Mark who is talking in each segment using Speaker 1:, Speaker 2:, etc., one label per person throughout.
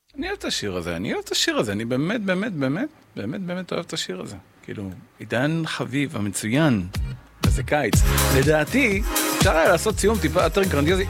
Speaker 1: אני אוהב את השיר הזה, אני באמת, באמת, באמת, באמת, באמת אוהב את השיר הזה. כאילו, עידן חביב, המצוין, וזה קיץ. לדעתי, אפשר היה לעשות סיום טיפה יותר גרנדיוזי,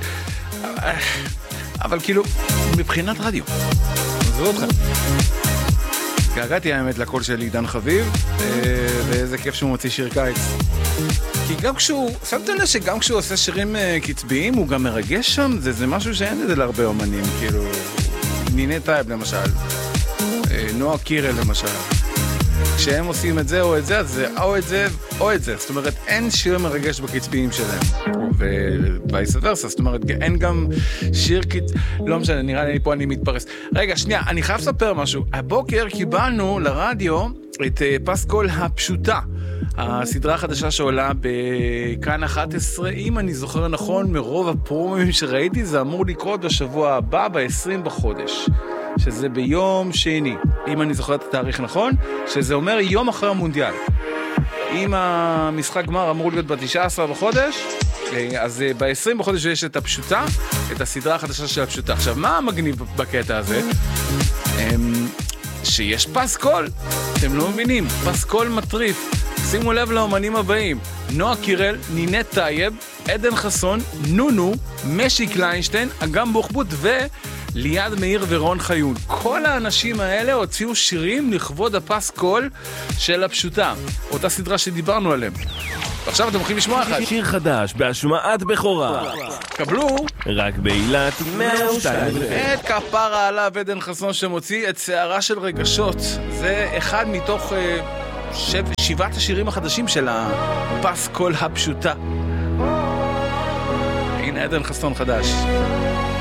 Speaker 1: אבל כאילו, מבחינת רדיו, עזבו אתכם. געגעתי האמת לקול של עידן חביב, ואיזה כיף שהוא מוציא שיר קיץ. כי גם כשהוא, שמתם לב שגם כשהוא עושה שירים קצביים, הוא גם מרגש שם, זה משהו שאין את זה להרבה אומנים, כאילו, ניני טייב למשל, נועה קירל למשל. כשהם עושים את זה או את זה, אז זה או את זה או את זה. זאת אומרת, אין שיר מרגש בקצביים שלהם. ווייס ורסה, זאת אומרת, אין גם שיר לא משנה, נראה לי פה אני מתפרס. רגע, שנייה, אני חייב לספר משהו. הבוקר קיבלנו לרדיו את פסקול הפשוטה. הסדרה החדשה שעולה בכאן 11, אם אני זוכר נכון, מרוב הפרומים שראיתי, זה אמור לקרות בשבוע הבא, ב-20 בחודש. שזה ביום שני, אם אני זוכר את התאריך נכון, שזה אומר יום אחרי המונדיאל. אם המשחק גמר אמור להיות ב-19 בחודש, אז ב-20 בחודש יש את הפשוטה, את הסדרה החדשה של הפשוטה. עכשיו, מה המגניב בקטע הזה? שיש פסקול, אתם לא מבינים, פסקול מטריף. שימו לב לאומנים הבאים: נועה קירל, ניני טייב, עדן חסון, נונו, משי קליינשטיין, אגם בוחבוט וליד מאיר ורון חיון. כל האנשים האלה הוציאו שירים לכבוד הפסקול של הפשוטה, אותה סדרה שדיברנו עליהם. עכשיו אתם הולכים לשמוע אחד.
Speaker 2: שיר חדש בהשמעת בכורה.
Speaker 1: קבלו
Speaker 2: רק באילת 102.
Speaker 1: את כפרה עליו עדן חסון שמוציא את שערה של רגשות. זה אחד מתוך 7 השירים החדשים של הפסקול הפשוטה. הנה עדן חסון חדש.